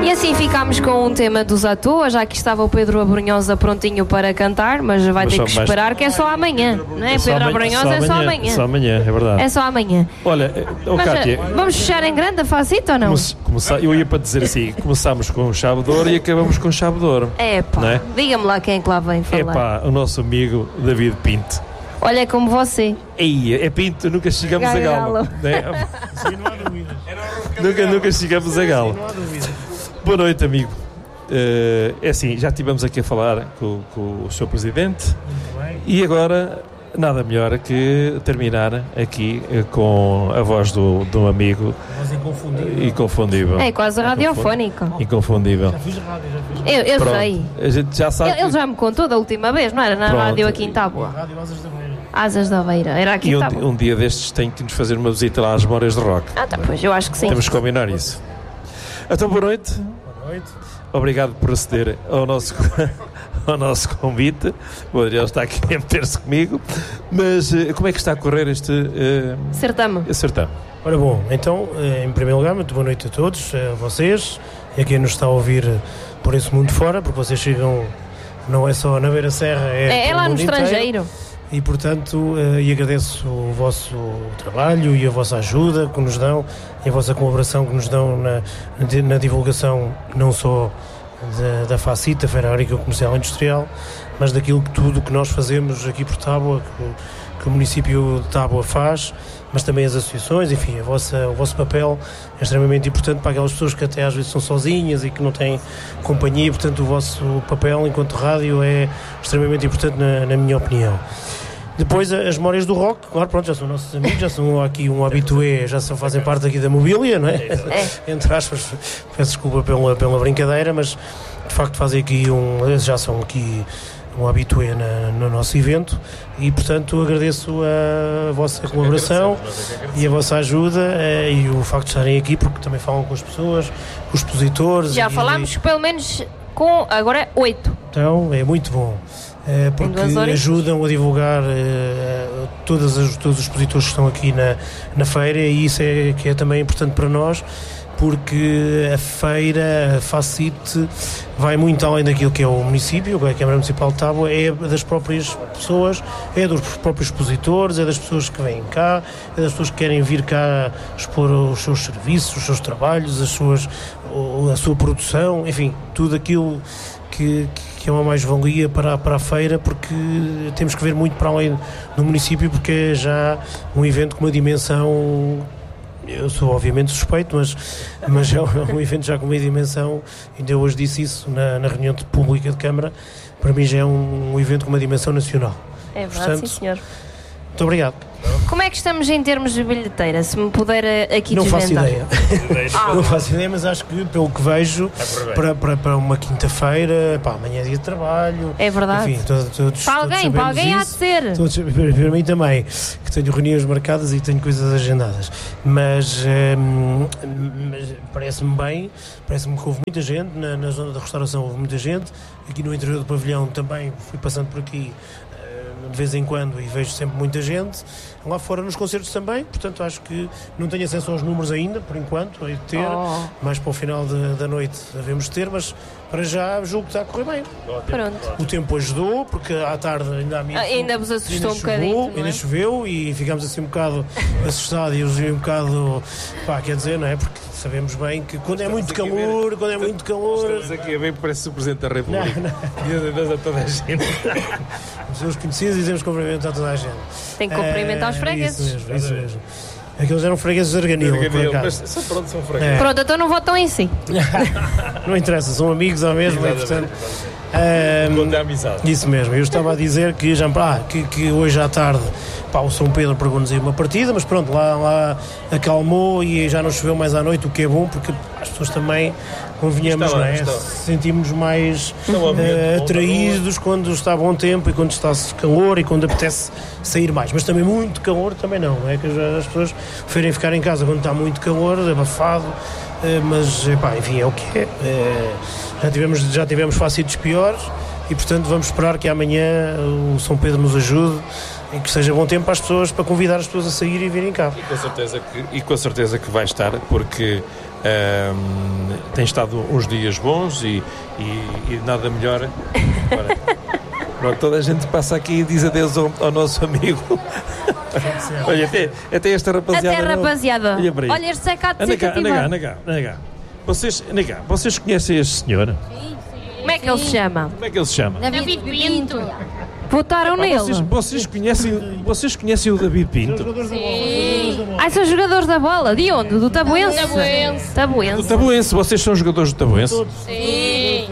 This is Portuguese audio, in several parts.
E assim ficámos com um tema dos à toa, já que estava o Pedro Abrunhosa prontinho para cantar, mas vai ter que esperar, que é só amanhã, não é? Pedro Abrunhosa é só amanhã. Só amanhã, é verdade. É só amanhã. Olha, Cátia, vamos fechar em grande a facita ou não? Eu ia para dizer assim, começámos com o Chave de Ouro e acabamos com o Chave de Ouro. Diga-me lá quem é que lá vem falar. O nosso amigo David Pinto. Olha, é como você. É Pinto, nunca chegamos a galo. Né? Sim, não há dúvidas. Nunca chegamos a galo. Não há dúvidas. Boa noite, amigo. É assim, já estivemos aqui a falar com o Sr. Presidente. Muito bem. E agora, nada melhor que terminar aqui com a voz do amigo. Voz inconfundível. Inconfundível. É quase radiofónico. Inconfundível. Já fiz rádio. Eu sei. A gente já sabe. Ele já me contou da última vez, não era? Na rádio aqui em Tábua. Rádio Asas da Beira. Asas da Beira. Era aqui em Tábua. Um dia destes tem que nos fazer uma visita lá às Memórias de Rock. Pois, eu acho que sim. Temos que combinar isso. Então, boa noite. Boa noite. Obrigado por aceder ao nosso convite. O Adriel está aqui a meter-se comigo. Mas como é que está a correr este certame? Ora bom, então, em primeiro lugar, muito boa noite a todos, a vocês e a quem nos está a ouvir por esse mundo fora, porque vocês chegam, não é só na Beira Serra, é lá no estrangeiro. E, portanto, agradeço o vosso trabalho e a vossa ajuda que nos dão e a vossa colaboração que nos dão na divulgação, não só da FACIT, a Feira Agrícola Comercial e Industrial, mas daquilo que tudo que nós fazemos aqui por Tábua, que o município de Tábua faz, mas também as associações, enfim, o vosso papel é extremamente importante para aquelas pessoas que até às vezes são sozinhas e que não têm companhia, portanto o vosso papel enquanto rádio é extremamente importante na minha opinião. Depois as Memórias do Rock, claro, pronto, já são nossos amigos, já são aqui um habitué, já fazem parte aqui da mobília, não é? Entre aspas, peço desculpa pela brincadeira, mas de facto fazem aqui já são aqui um habitué no nosso evento e, portanto, agradeço a vossa colaboração e a vossa ajuda e o facto de estarem aqui, porque também falam com as pessoas, com os expositores. Já falámos pelo menos com, agora 8. Então, é muito bom. Porque ajudam a divulgar todos os expositores que estão aqui na feira e isso é que é também importante para nós, porque a feira, a FACIT, vai muito além daquilo que é o município, que é a Câmara Municipal de Tábua, é das próprias pessoas, é dos próprios expositores, é das pessoas que vêm cá, é das pessoas que querem vir cá expor os seus serviços, os seus trabalhos, a sua produção, enfim, tudo aquilo que é uma mais-valia para a feira, porque temos que ver muito para além do município, porque é já um evento com uma dimensão, eu sou obviamente suspeito, mas é um evento já com uma dimensão, ainda hoje disse isso na reunião pública de Câmara, para mim já é um evento com uma dimensão nacional. É verdade, portanto, sim senhor. Muito obrigado. Como é que estamos em termos de bilheteira? Se me puder aqui não desvendar. Não faço ideia, mas acho que pelo que vejo para uma quinta-feira, amanhã é dia de trabalho. É verdade. Enfim, todos para alguém há de ser. Para mim também, que tenho reuniões marcadas e tenho coisas agendadas. Mas parece-me bem, parece-me que houve muita gente, na zona da restauração houve muita gente, aqui no interior do pavilhão também fui passando por aqui de vez em quando e vejo sempre muita gente, lá fora nos concertos também, portanto acho que não tenho acesso aos números ainda, por enquanto, hei de ter, mais para o final da noite devemos ter, mas para já julgo que está a correr bem. Pronto. O tempo ajudou, porque à tarde ainda vos assustou um bocadinho, ainda choveu e ficámos assim um bocado assustados e um bocado, quer dizer, não é? Porque sabemos bem que quando é muito calor, Estamos aqui a ver, parece o Presidente da República. Não. A toda a gente. Pessoas conhecidas e dizemos cumprimentar toda a gente. Tem que cumprimentar os fregueses. Isso mesmo. Aqueles eram fregueses de Arganil, por acaso. São fregueses. Pronto, então não votam em si. Não interessa, são amigos ao mesmo, e portanto... Quando é amizade. Isso mesmo, eu estava a dizer que hoje à tarde o São Pedro pegou-nos aí uma partida, mas pronto, lá acalmou e já não choveu mais à noite, o que é bom, porque as pessoas também, convenhamos, não é? Sentimos mais atraídos quando está bom tempo e quando está calor e quando apetece sair mais, mas também muito calor também não é? Que as pessoas preferem ficar em casa quando está muito calor, abafado, mas enfim, é o que é. Já tivemos facitos piores e portanto vamos esperar que amanhã o São Pedro nos ajude e que seja bom tempo para as pessoas, para convidar as pessoas a sair e virem cá. E com certeza que vai estar, porque tem estado uns dias bons e nada melhor. Pronto, toda a gente passa aqui e diz adeus ao nosso amigo. Olha, até esta rapaziada. Até rapaziada. Olha, este Zé Cá de anda cá. Vocês conhecem este senhor? Sim. Como é que ele se chama? David Pinto. Votaram nele? Vocês conhecem o David Pinto? Sim. São jogadores da bola. De onde? Do Tabuense? Do Tabuense. Vocês são jogadores do Tabuense? Sim.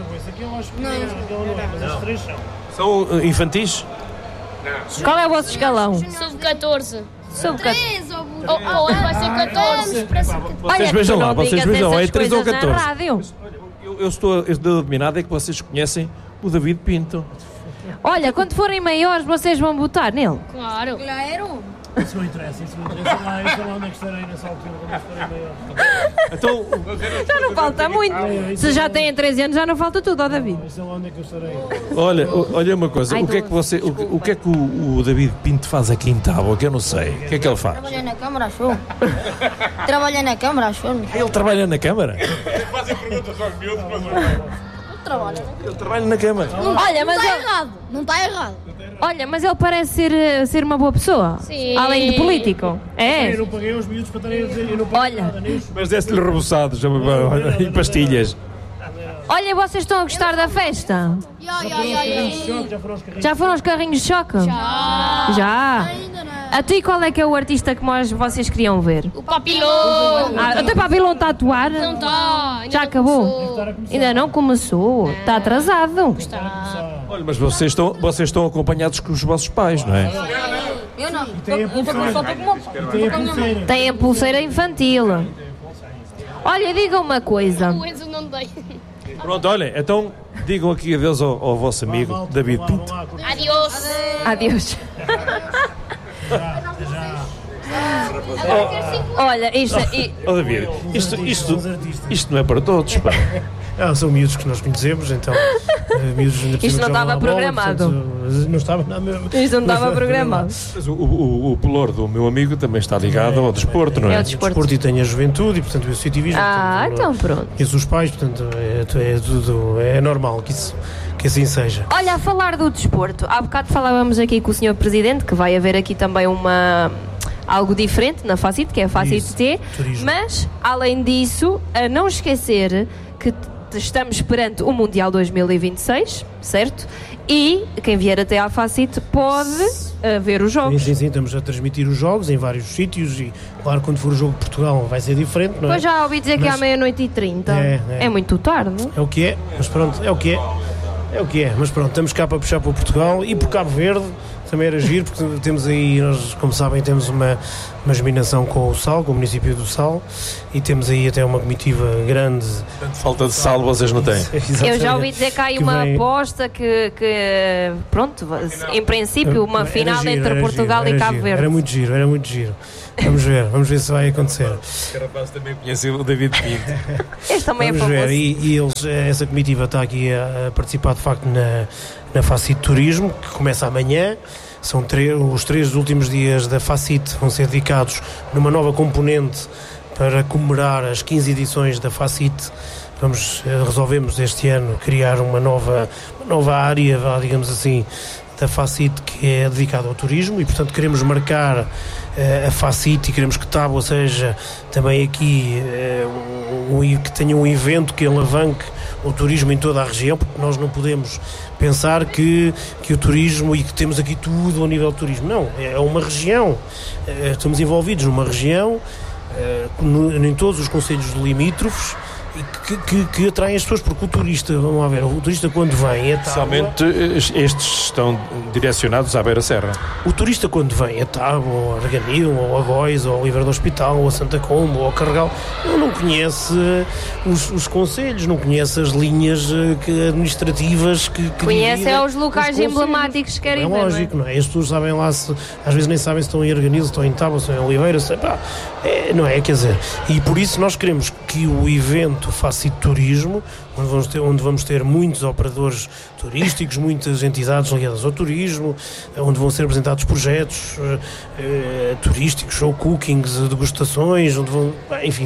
São infantis? Qual é o vosso escalão? Sub-14. Sub-14. Ou vai ser 14. Vocês vejam lá, é 13 ou 14. Eu estou admirado é que vocês conhecem o David Pinto. Olha, quando forem maiores, vocês vão votar nele? Claro. Isso não interessa lá, eu sei lá onde é que estarei nessa altura, quando estarei maior. Então, já não falta muito. Se já têm 13 anos, já não falta tudo, David. Eu sei lá onde é que eu estarei. Olha uma coisa, o que é que o David Pinto faz aqui em Tábua, que eu não sei? O que é que ele faz? Trabalha na Câmara, achou? Trabalha na Câmara, achou? Ele trabalha na Câmara? Fazem perguntas aos miúdos, mas ele trabalha na Câmara. Olha, mas não está errado. Olha, mas ele parece ser uma boa pessoa. Sim. Além de político. É. Eu não paguei aos miúdos para estarem a dizer, eu não paguei nada nisso. Mas desse-lhe reboçados e pastilhas. Olha, vocês estão a gostar da festa? Já foram os carrinhos de choque? Já. A ti, qual é que é o artista que mais vocês queriam ver? O Papilão. Até Papilão está a atuar? Não está. Já acabou? Ainda não começou. Está atrasado. Olha, mas vocês estão acompanhados com os vossos pais, não é? Eu não. Tem a pulseira infantil. Olha, diga uma coisa. O Enzo não tem. Pronto, olha, então digam aqui adeus ao vosso amigo David Pinto. Adeus. Olha, David, isto não é para todos, pá. São miúdos que nós conhecemos, então miúdos isto não estava programado. Não estava nada mesmo. Isto não estava programado. Mas o pelour do meu amigo também está ligado ao desporto, não é? É o desporto. E tem a juventude e, portanto, o associativismo. Então pronto. Conheço os pais, portanto, é normal que assim seja. Olha, a falar do desporto, há bocado falávamos aqui com o Sr. Presidente que vai haver aqui também algo diferente na FACIT, que é a FACIT T, mas, além disso, a não esquecer que estamos perante o Mundial 2026, certo? E quem vier até à FACIT pode ver os jogos. Sim, estamos a transmitir os jogos em vários sítios e, claro, quando for o jogo de Portugal vai ser diferente, não é? Pois já ouvi dizer que é à 00:30. É muito tarde. É o que é, mas pronto, é o que é, mas pronto, estamos cá para puxar para o Portugal e por Cabo Verde também era giro, porque temos aí, nós, como sabem, temos uma germinação com o Sal, com o município do Sal, e temos aí até uma comitiva grande. Falta de sal vocês não têm? Eu já ouvi dizer que há aí uma aposta que pronto, em princípio, uma final entre Portugal e Cabo Verde. Era muito giro. Vamos ver se vai acontecer. O rapaz também conhece o David Pinto. Este também é famoso. E eles, essa comitiva está aqui a participar de facto na FACIT Turismo, que começa amanhã. São os 3 últimos dias da FACIT vão ser dedicados numa nova componente para comemorar as 15 edições da FACIT. Resolvemos este ano criar uma nova área, digamos assim, da FACIT, que é dedicada ao turismo, e portanto queremos marcar a FACIT e queremos que Tábua seja também aqui que tenha um evento que alavanque o turismo em toda a região, porque nós não podemos pensar que o turismo e que temos aqui tudo ao nível do turismo. Não, é uma região, estamos envolvidos numa região em todos os concelhos limítrofes que atraem as pessoas, porque o turista, vamos lá ver, o turista quando vem a Tábua... Especialmente estes estão direcionados à Beira Serra. O turista quando vem a Tábua, ou a Arganil, ou a Góis, ou a Oliveira do Hospital, ou a Santa Combo, ou a Carregal, ele não conhece os concelhos, não conhece as linhas administrativas que conhece os locais emblemáticos que querem ver. É lógico, não é? As pessoas sabem lá, às vezes nem sabem se estão em Arganil, se estão em Tábua, se estão em Oliveira, não é? Quer dizer, e por isso nós queremos que o evento evento FACIT Turismo, onde vamos ter muitos operadores turísticos, muitas entidades ligadas ao turismo, onde vão ser apresentados projetos turísticos, show cookings, degustações, onde vão, enfim,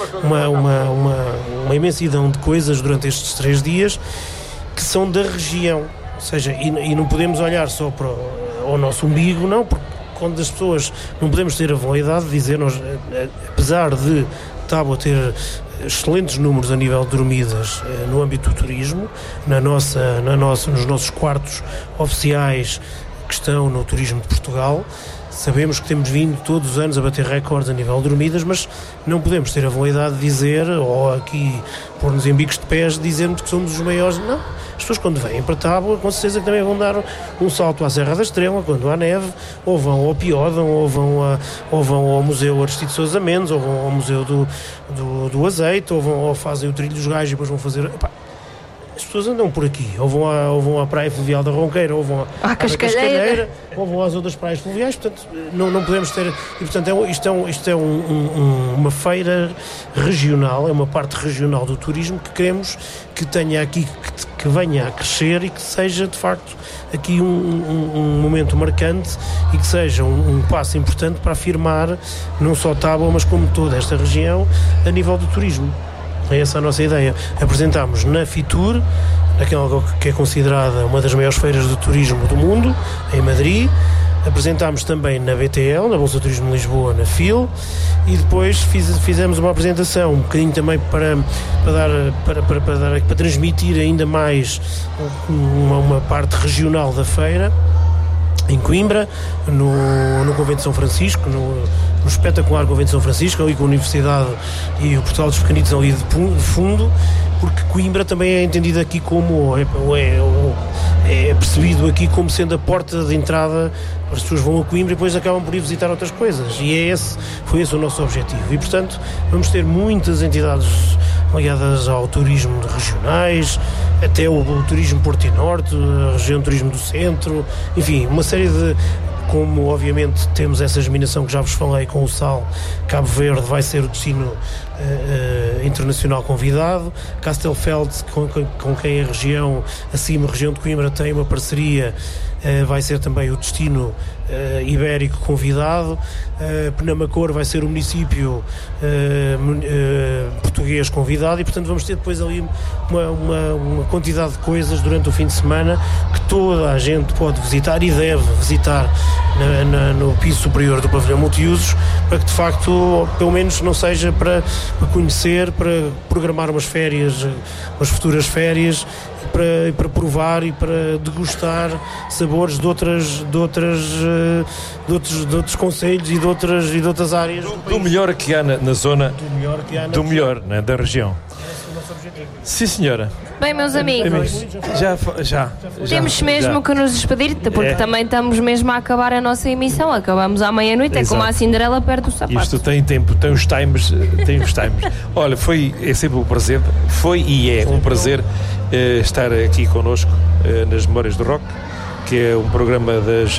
uma imensidão de coisas durante estes 3 dias que são da região. Ou seja, e não podemos olhar só para o nosso umbigo, não, porque quando as pessoas, não podemos ter a validade de dizer, nós, apesar de Tábua ter excelentes números a nível de dormidas no âmbito do turismo, nos nossos quartos oficiais que estão no turismo de Portugal, sabemos que temos vindo todos os anos a bater recordes a nível de dormidas, mas não podemos ter a validade de dizer, ou aqui pôr-nos em bicos de pés, dizermos que somos os maiores. Não. As pessoas quando vêm para Tábua, com certeza que também vão dar um salto à Serra da Estrela, quando há neve, ou vão ao Piódão, ou vão ao Museu Aristides Sousa Mendes, ou vão ao Museu do Azeite, ou fazem o Trilho dos Gajos e depois vão fazer... As pessoas andam por aqui, ou vão à Praia Fluvial da Ronqueira, ou vão à Cascalheira, ou vão às outras praias fluviais, portanto, não podemos ter... E, portanto, isto é uma feira regional, é uma parte regional do turismo que queremos que tenha aqui, que venha a crescer e que seja, de facto, aqui um momento marcante e que seja um passo importante para afirmar não só Tábua, mas como toda esta região, a nível do turismo. É essa a nossa ideia. Apresentámos na Fitur, naquela que é considerada uma das maiores feiras de turismo do mundo, em Madrid. Apresentámos também na BTL, na Bolsa de Turismo de Lisboa, na FIL, e depois fizemos uma apresentação um bocadinho também para transmitir ainda mais uma parte regional da feira, em Coimbra, no Convento de São Francisco, no espetacular Convento de São Francisco, ali com a Universidade e o Portal dos Pequenitos ali de fundo, porque Coimbra também é entendido aqui como, é percebido aqui como sendo a porta de entrada. As pessoas vão a Coimbra e depois acabam por ir visitar outras coisas, e foi esse o nosso objetivo. E, portanto, vamos ter muitas entidades ligadas ao turismo regionais, até o turismo Porto e Norte, a região de turismo do centro, enfim, uma série de... Como obviamente temos essa germinação que já vos falei com o Sal, Cabo Verde vai ser o destino internacional convidado. Castellfeld, com quem a região acima, a região de Coimbra, tem uma parceria, vai ser também o destino ibérico convidado. Penamacor vai ser o município português convidado, e portanto vamos ter depois ali uma quantidade de coisas durante o fim de semana que toda a gente pode visitar e deve visitar no piso superior do pavilhão multiusos, para que de facto pelo menos não seja para conhecer, para programar umas férias, umas futuras férias, para provar e para degustar sabores de outros concelhos e de outras áreas do melhor que há na zona, do melhor, né, da região. Sim, senhora. Bem, meus amigos, já temos mesmo que nos despedir, porque também estamos mesmo a acabar a nossa emissão. Acabamos à meia-noite. É como a Cinderela perde o sapato. Isto tem tempo, tem os times. Olha, é sempre um prazer, foi e é um prazer estar aqui connosco nas Memórias do Rock, que é um programa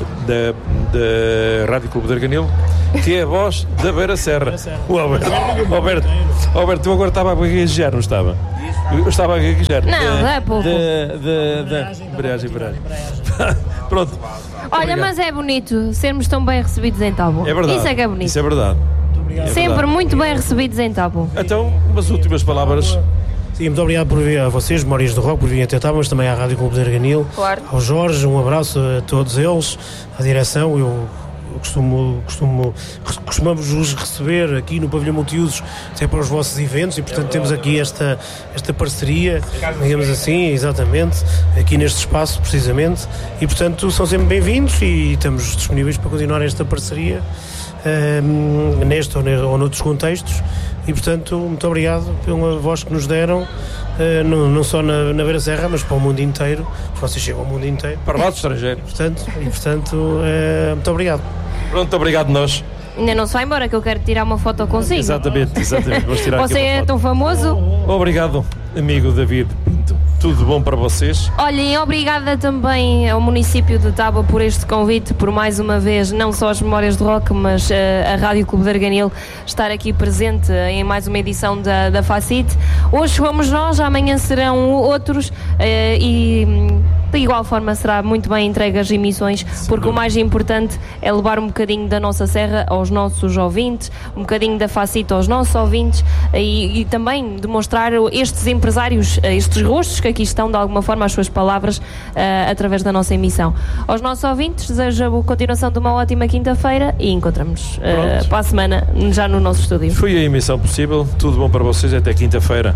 da Rádio Clube de Arganil, que é a voz da Beira Serra. O Alberto, tu agora estava a gaguejar, não estava? Eu estava a gaguejar. Não, é pouco. Embreagem. Pronto. Olha, obrigado. Mas é bonito sermos tão bem recebidos em Tábua. É verdade. Isso é que é bonito. Isso é verdade. Sempre muito bem recebidos em Tábua. Então, umas últimas palavras. Sim, muito obrigado por vir a vocês, Memórias do Rock, por virem até Tábua, mas também à Rádio Clube de Arganil. Claro. Ao Jorge, um abraço a todos eles, à direção. Eu costumamos vos receber aqui no Pavilhão Multiusos até para os vossos eventos, e portanto temos aqui esta parceria, digamos assim, exatamente, aqui neste espaço precisamente, e portanto são sempre bem-vindos e estamos disponíveis para continuar esta parceria neste ou noutros contextos, e portanto muito obrigado pela voz que nos deram, não só na Beira Serra, mas para o mundo inteiro, vocês chegam ao mundo inteiro, para o lado estrangeiro, portanto muito obrigado. Pronto, obrigado nós. Ainda não se vai embora, que eu quero tirar uma foto consigo. Exatamente. Vamos tirar Você aqui uma é foto. tão famoso. Obrigado, amigo David Pinto. Tudo bom para vocês? Olhem, obrigada também ao município de Tábua por este convite, por mais uma vez, não só as Memórias do Rock, mas a Rádio Clube de Arganil estar aqui presente em mais uma edição da Facite. Hoje fomos nós, amanhã serão outros e de igual forma será muito bem entregue as emissões, porque o mais importante é levar um bocadinho da nossa serra aos nossos ouvintes, um bocadinho da Facite aos nossos ouvintes e também demonstrar estes empresários, estes rostos que aqui estão, de alguma forma, as suas palavras através da nossa emissão. Aos nossos ouvintes, desejo a continuação de uma ótima quinta-feira e encontramos para a semana já no nosso estúdio. Foi a emissão possível, tudo bom para vocês, até quinta-feira.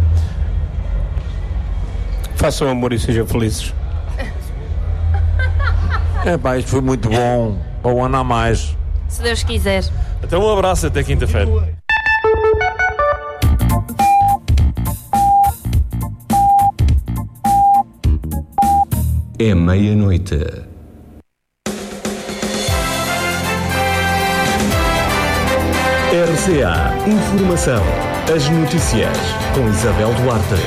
Façam amor e sejam felizes. Isto foi muito bom. Bom ano a mais. Se Deus quiser. Então um abraço, até quinta-feira. É meia-noite. RCA Informação. As notícias com Isabel Duarte.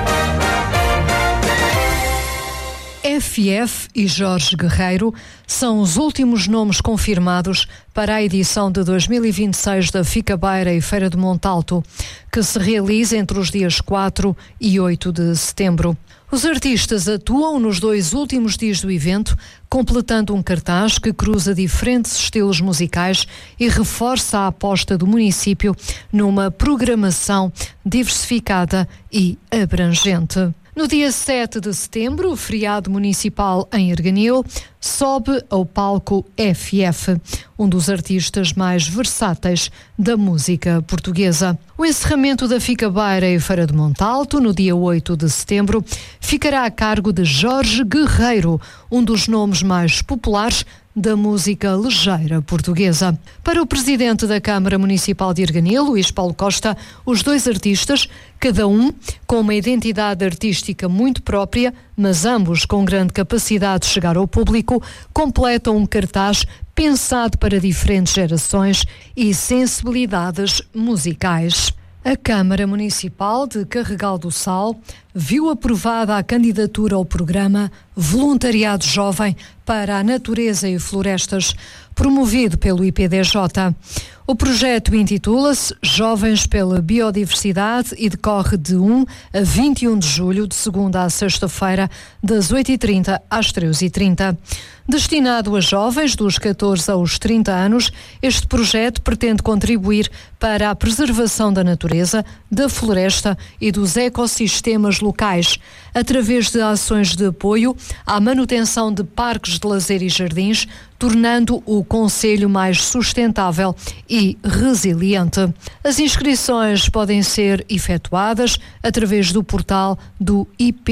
FF e Jorge Guerreiro são os últimos nomes confirmados para a edição de 2026 da Ficabeira e Feira de Montalto, que se realiza entre os dias 4 e 8 de setembro. Os artistas atuam nos 2 últimos dias do evento, completando um cartaz que cruza diferentes estilos musicais e reforça a aposta do município numa programação diversificada e abrangente. No dia 7 de setembro, o feriado municipal em Arganil sobe ao palco FF, um dos artistas mais versáteis da música portuguesa. O encerramento da Ficabeira e Feira de Montalto, no dia 8 de setembro, ficará a cargo de Jorge Guerreiro, um dos nomes mais populares da música ligeira portuguesa. Para o presidente da Câmara Municipal de Arganil, Luís Paulo Costa, os 2 artistas, cada um com uma identidade artística muito própria, mas ambos com grande capacidade de chegar ao público, completam um cartaz pensado para diferentes gerações e sensibilidades musicais. A Câmara Municipal de Carregal do Sal viu aprovada a candidatura ao programa Voluntariado Jovem para a Natureza e Florestas, promovido pelo IPDJ. O projeto intitula-se Jovens pela Biodiversidade e decorre de 1 a 21 de julho, de segunda a sexta-feira, das 8h30 às 13h30. Destinado a jovens dos 14 aos 30 anos, este projeto pretende contribuir para a preservação da natureza, da floresta e dos ecossistemas locais, através de ações de apoio à manutenção de parques de lazer e jardins, tornando o concelho mais sustentável e resiliente. As inscrições podem ser efetuadas através do portal do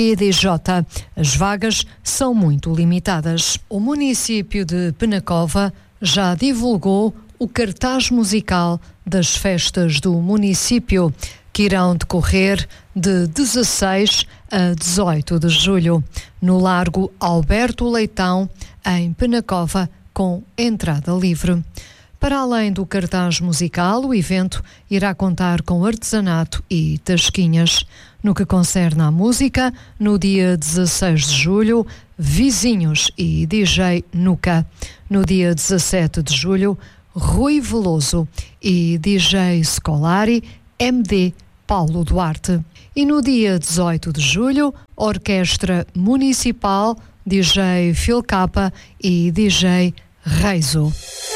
IPDJ. As vagas são muito limitadas. O município de Penacova já divulgou o cartaz musical das festas do município, que irão decorrer de 16 a 18 de julho, no Largo Alberto Leitão, em Penacova, com entrada livre. Para além do cartaz musical, o evento irá contar com artesanato e tasquinhas. No que concerne à música, no dia 16 de julho, Vizinhos e DJ Nuca. No dia 17 de julho, Rui Veloso e DJ Scolari, MD Paulo Duarte. E no dia 18 de julho, Orquestra Municipal, DJ Phil Capa e DJ Reizo.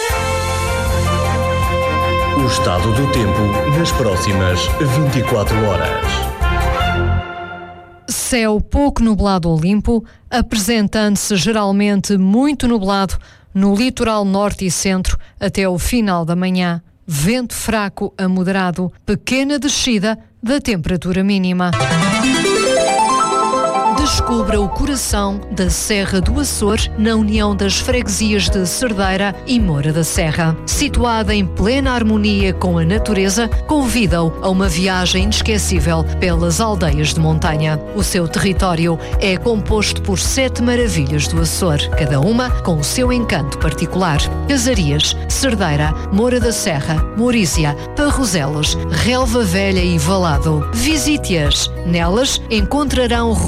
O estado do tempo nas próximas 24 horas. Céu pouco nublado ou limpo, apresentando-se geralmente muito nublado no litoral norte e centro até o final da manhã. Vento fraco a moderado, pequena descida da temperatura mínima. Descubra o coração da Serra do Açor na união das freguesias de Cerdeira e Moura da Serra. Situada em plena harmonia com a natureza, convida-o a uma viagem inesquecível pelas aldeias de montanha. O seu território é composto por 7 maravilhas do Açor, cada uma com o seu encanto particular. Casarias, Cerdeira, Moura da Serra, Mourícia, Parroselas, Relva Velha e Valado. Visite-as. Nelas encontrarão rostos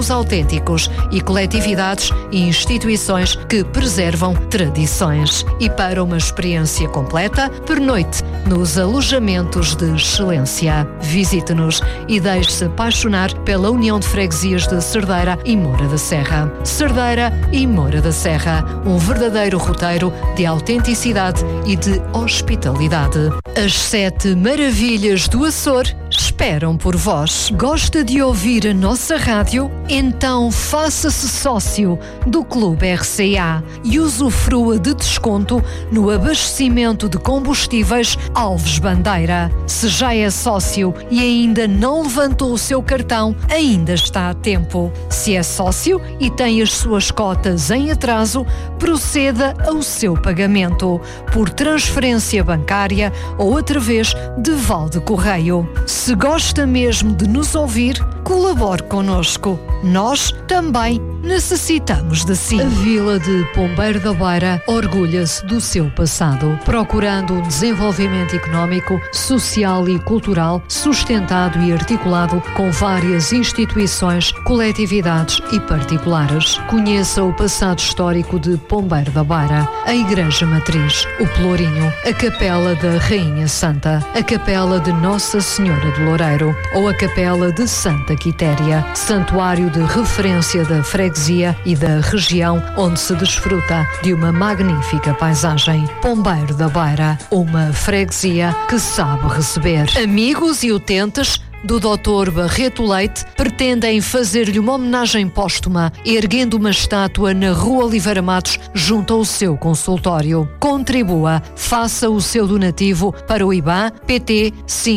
grupos autênticos e coletividades e instituições que preservam tradições. E para uma experiência completa, pernoite nos alojamentos de excelência. Visite-nos e deixe-se apaixonar pela União de Freguesias de Cerdeira e Moura da Serra. Cerdeira e Moura da Serra, um verdadeiro roteiro de autenticidade e de hospitalidade. As 7 maravilhas do Açor esperam por vós. Gosta de ouvir a nossa rádio? Então faça-se sócio do Clube RCA e usufrua de desconto no abastecimento de combustíveis Alves Bandeira. Se já é sócio e ainda não levantou o seu cartão, ainda está a tempo. Se é sócio e tem as suas cotas em atraso, proceda ao seu pagamento por transferência bancária ou através de Valde Correio. Se gosta mesmo de nos ouvir, colabore connosco. Nós também necessitamos de si. A Vila de Pombeiro da Beira orgulha-se do seu passado, procurando um desenvolvimento económico, social e cultural sustentado e articulado com várias instituições, coletividades e particulares. Conheça o passado histórico de Pombeiro da Beira, a Igreja Matriz, o Pelourinho, a Capela da Rainha Santa, a Capela de Nossa Senhora do Loureiro ou a Capela de Santa Quitéria, santuário de referência da freguesia e da região onde se desfruta de uma magnífica paisagem. Pombeiro da Beira, uma freguesia que sabe receber. Amigos e utentes do Dr. Barreto Leite pretendem fazer-lhe uma homenagem póstuma, erguendo uma estátua na Rua Oliveira Matos, junto ao seu consultório. Contribua, faça o seu donativo para o IBAN PT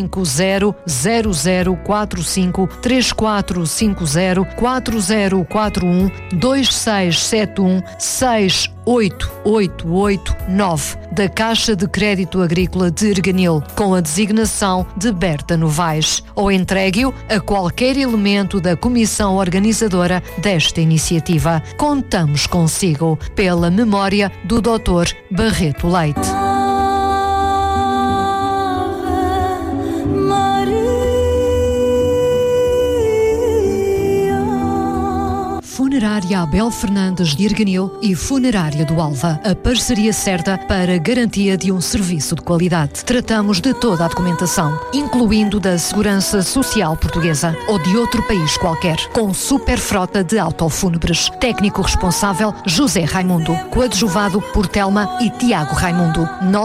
5045344540412671688889 da Caixa de Crédito Agrícola de Erganil, com a designação de Berta Novaes, ou entregue-o a qualquer elemento da comissão organizadora desta iniciativa. Contamos consigo, pela memória do Dr. Barreto Leite. Funerária Abel Fernandes de Erganil e Funerária do Alva. A parceria certa para garantia de um serviço de qualidade. Tratamos de toda a documentação, incluindo da Segurança Social Portuguesa ou de outro país qualquer, com super frota de autofúnebres. Técnico responsável José Raimundo, coadjuvado por Telma e Tiago Raimundo.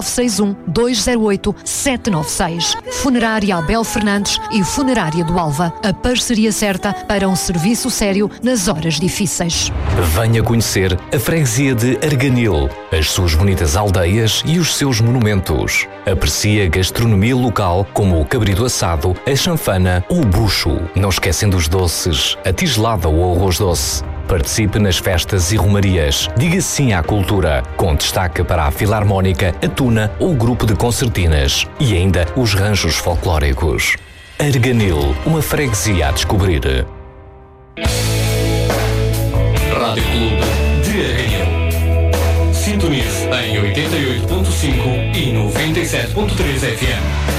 961-208-796. Funerária Abel Fernandes e Funerária do Alva. A parceria certa para um serviço sério nas horas difíceis. Venha conhecer a freguesia de Erganil, as suas bonitas aldeias e os seus monumentos. Aprecie a gastronomia local como o cabrito assado, a chanfana ou o bucho. Não esquecendo os doces, a tigelada ou o arroz doce. Participe nas festas e romarias. Diga sim à cultura, com destaque para a Filarmónica, a Tuna ou o grupo de concertinas. E ainda os ranchos folclóricos. Erganil, uma freguesia a descobrir. Rádio Clube de Arganil. Sintonize em 88.5 e 97.3 FM.